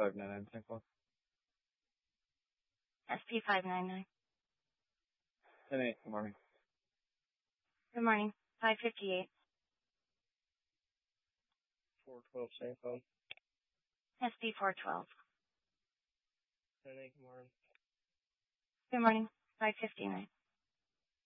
599 St. Paul. SP 599. 10-8, good morning. Good morning. 558. 412 St. Paul. SP 412. 10-8, good morning. Good morning. 559.